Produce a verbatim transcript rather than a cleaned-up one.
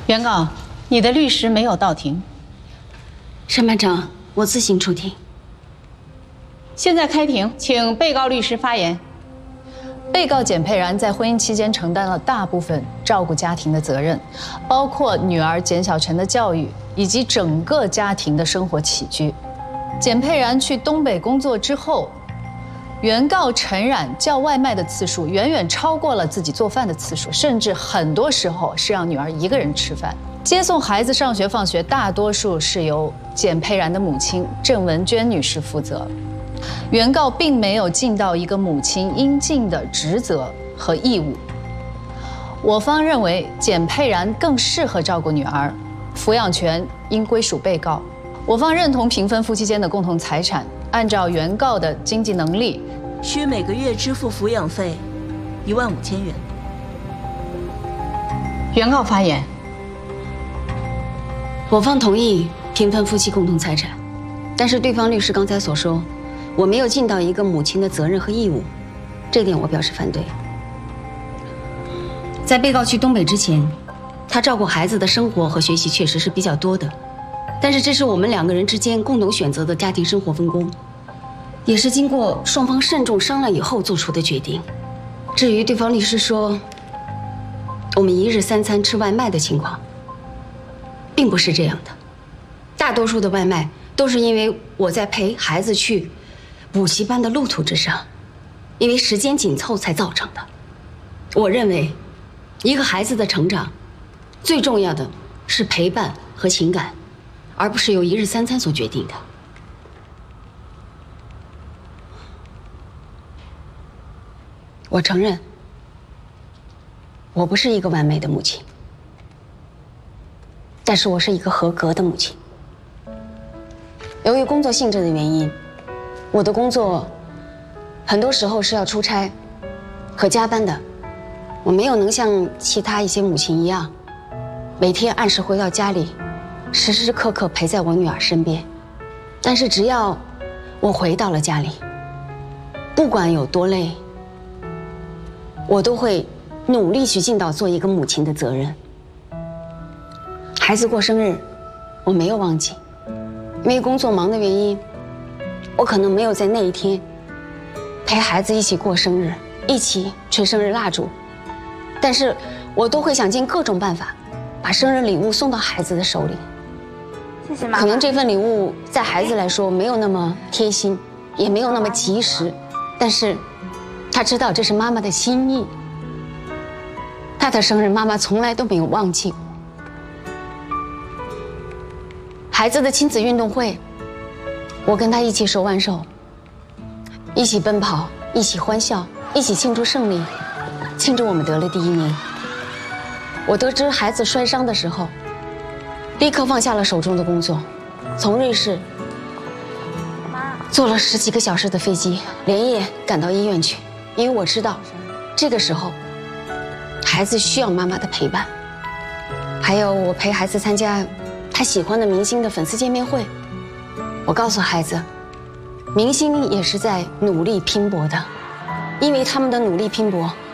原告，你的律师没有到庭。 审判长，我自行出庭。 现在开庭，请被告律师发言。 被告简佩然在婚姻期间承担了大部分照顾家庭的责任，包括女儿简小晨的教育以及整个家庭的生活起居。简佩然去东北工作之后，原告陈冉叫外卖的次数远远超过了自己做饭的次数，甚至很多时候是让女儿一个人吃饭。接送孩子上学放学，大多数是由简佩然的母亲郑文娟女士负责。原告并没有尽到一个母亲应尽的职责和义务。我方认为简佩然更适合照顾女儿，抚养权应归属被告。我方认同平分夫妻间的共同财产，按照原告的经济能力， 需每个月支付抚养费一万五千元。 原告发言。 我方同意平分夫妻共同财产，但是对方律师刚才所说，我没有尽到一个母亲的责任和义务，这点我表示反对。在被告去东北之前，他照顾孩子的生活和学习确实是比较多的，但是这是我们两个人之间共同选择的家庭生活分工，也是经过双方慎重商量以后做出的决定。至于对方律师说我们一日三餐吃外卖的情况，并不是这样的，大多数的外卖都是因为我在陪孩子去补习班的路途之上，因为时间紧凑才造成的。我认为，一个孩子的成长，最重要的是陪伴和情感，而不是由一日三餐所决定的。我承认，我不是一个完美的母亲，但是我是一个合格的母亲。由于工作性质的原因，我的工作很多时候是要出差和加班的，我没有能像其他一些母亲一样，每天按时回到家里，时时刻刻陪在我女儿身边。但是只要我回到了家里，不管有多累，我都会努力去尽到做一个母亲的责任。孩子过生日，我没有忘记，因为工作忙的原因，我可能没有在那一天陪孩子一起过生日，一起吹生日蜡烛，但是我都会想尽各种办法，把生日礼物送到孩子的手里。 谢谢妈妈。 可能这份礼物在孩子来说没有那么贴心，也没有那么及时，但是他知道这是妈妈的心意。他的生日，妈妈从来都没有忘记过。孩子的亲子运动会，我跟他一起手挽手，一起奔跑，一起欢笑，一起庆祝胜利，庆祝我们得了第一名。我得知孩子摔伤的时候，立刻放下了手中的工作，从瑞士坐了十几个小时的飞机，连夜赶到医院去，因为我知道这个时候孩子需要妈妈的陪伴。还有我陪孩子参加他喜欢的明星的粉丝见面会，我告诉孩子，明星也是在努力拼搏的，因为他们的努力拼搏，